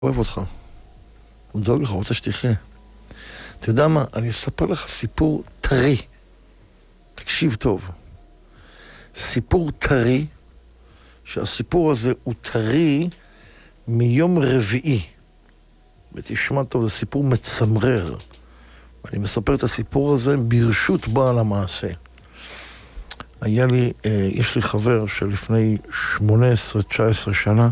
אוהב אותך. הוא דואג לך, רוצה שתחיה. אתה יודע מה? אני אספר לך סיפור טרי. תקשיב טוב. סיפור טרי, שהסיפור הזה הוא טרי מיום רביעי. ותשמע טוב, זה סיפור מצמרר. ואני מספר את הסיפור הזה ברשות בעל המעשה. יש לי חבר שלפני 18-19 שנה,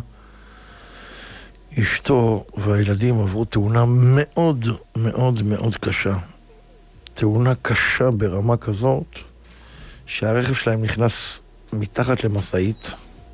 אשתו והילדים עברו תאונה מאוד מאוד מאוד קשה. תאונה קשה ברמה כזאת, שהרכב שלהם נכנס מתחת למשאית,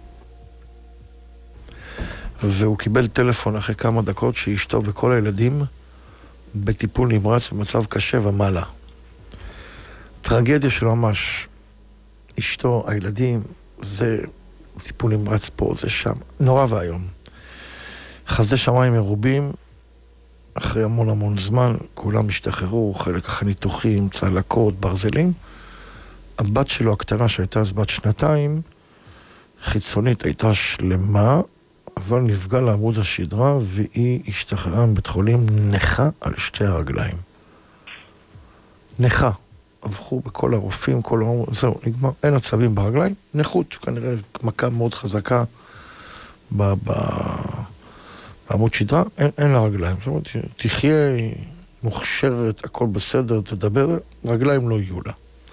והוא קיבל טלפון אחרי כמה דקות שאשתו וכל הילדים בטיפול נמרץ במצב קשה ומעלה. טרגדיה של ממש. אשתו, הילדים, זה טיפול נמרץ פה, זה שם. נורא והיום. חסדי שמיים מרובים, אחרי המון זמן, כולם השתחררו, חלק אחרי ניתוחים, צלקות, ברזלים. הבת שלו הקטנה שהייתה אז בת 2, חיצונית הייתה שלמה, אבל נפגע לעמוד השדרה, והיא השתחררה מבית חולים נכה על שתי הרגליים. נכה. עברו בכל הרופאים, זהו, נגמר, אין עצבים ברגליים, נכות, כנראה מכה מאוד חזקה בעמוד שדרה, אין לה רגליים. זאת אומרת, תחיה, מוכשרת, הכל בסדר, תדבר, רגליים לא יהיו לה.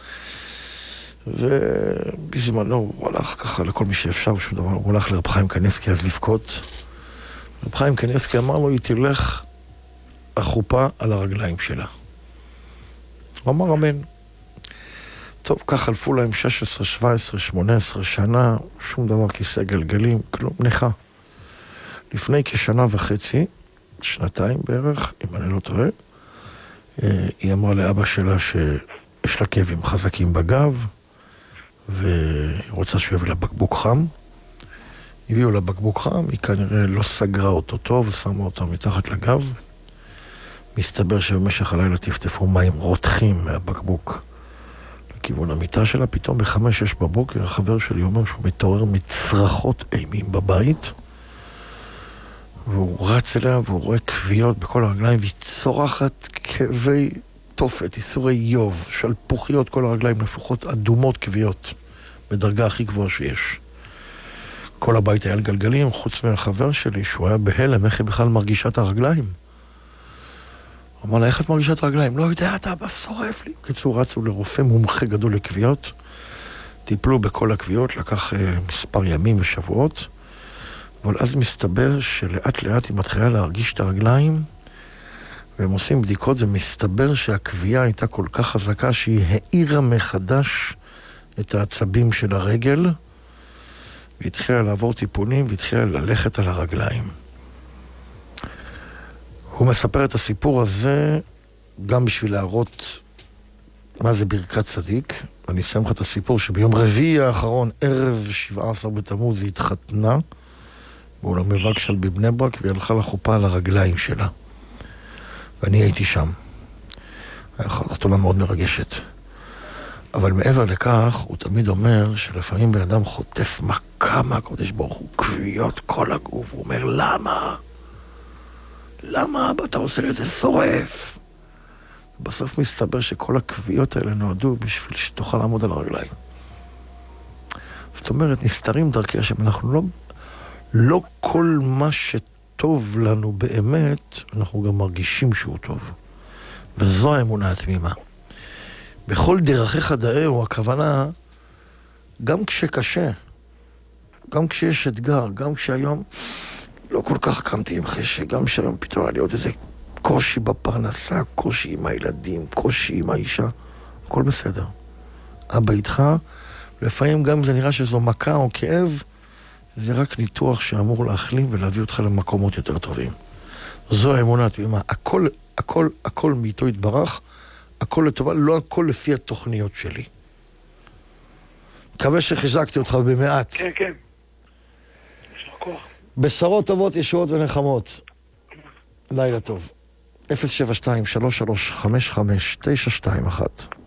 ובזמנו הוא הלך ככה לכל מי שאפשר, שום דבר, הוא הלך לרב חיים קניבסקי אז לבכות. רב חיים קניבסקי אמר לו, היא תלך החופה על הרגליים שלה. הוא אמר אמן. טוב, כך חלפו להם 16, 17, 18 שנה, שום דבר, כיסא גלגלים, כלום, נכה. לפני כשנה וחצי, 2 בערך, אם אני לא טועה, היא אמרה לאבא שלה שיש לה כאבים חזקים בגב, והיא רוצה שהוא יביא לה בקבוק חם. הביאו לה בקבוק חם, היא כנראה לא סגרה אותו טוב, שמה אותו מתחת לגב. מסתבר שבמשך הלילה טפטפו מים רותחים מהבקבוק לכיוון המיטה שלה. פתאום ב5-6 בבוקר החבר שלי אומר שהוא מתעורר מצרחות אימים בבית, והוא רץ אליה והוא רואה כוויות בכל הרגליים, והיא צורחת כאבי תופת, איסורי איוב, שלפוחיות, כל הרגליים נפוחות, אדומות כוויות, בדרגה הכי גבוהה שיש. כל הבית היה על גלגלים, חוץ מהחבר שלי שהוא היה בהלם, איך היא בכלל מרגישה את הרגליים. הוא אמר לה, איך את מרגישה את הרגליים? לא יודע, אתה שורף לי. בקיצור, רצו לרופא מומחה גדול לכוויות, טיפלו בכל הכוויות, לקח מספר ימים ושבועות, אבל אז מסתבר שלאט לאט היא מתחילה להרגיש את הרגליים, והם עושים בדיקות, ומסתבר שהכוויה הייתה כל כך חזקה שהיא העירה מחדש את העצבים של הרגל, והתחילה לעבור טיפולים, והתחילה ללכת על הרגליים. הוא מספר את הסיפור הזה גם בשביל להראות מה זה ברכת צדיק. אני אסיים לך את הסיפור שביום רביעי האחרון, ערב 17 בתמוז, היא התחתנה באולם מבקשל בבני ברק, והיא הלכה לחופה על הרגליים שלה. ואני הייתי שם. הייתה חתונה מאוד מרגשת. אבל מעבר לכך, הוא תמיד אומר שלפעמים בן אדם חוטף מכה מהקודש ברוך הוא, כוויות כל הגוף. הוא אומר, למה? למה אתה עושה את זה שורף? בסוף מסתבר שכל הכוויות האלה נועדו בשביל שתוכל לעמוד על הרגליים. זאת אומרת, נסתרים דרכי השם. אנחנו לא כל מה שטוב לנו באמת, אנחנו גם מרגישים שהוא טוב. וזו האמונה התמימה. בכל דרכיך דאהו, הכוונה, גם כשקשה, גם כשיש אתגר, גם כשהיום לא כל כך קמתי עם חשק, גם שהיום פתאום היה לי עוד איזה קושי בפרנסה, קושי עם הילדים, קושי עם האישה, הכל בסדר. אבא איתך, לפעמים גם זה נראה שזו מכה או כאב, זה רק ניתוח שאמור להחלים ולהביא אותך למקומות יותר טובים. זו האמונה התמימה. הכל מאיתו יתברך, הכל לטובה, לא הכל לפי התוכניות שלי. מקווה שחיזקתי אותך במעט. כן, כן. יש לך כוח. בשורות טובות, ישועות ונחמות. לילה טוב. 072-3355-921